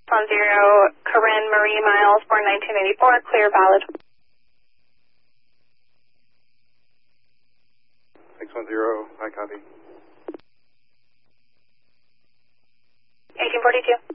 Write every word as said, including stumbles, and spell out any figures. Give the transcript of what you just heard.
one zero, Corinne Marie Miles, born nineteen eighty-four, clear, valid. six one zero, I copy. eighteen forty-two.